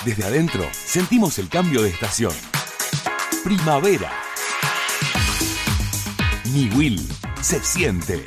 Desde adentro sentimos el cambio de estación. Primavera. Ñiwil se siente.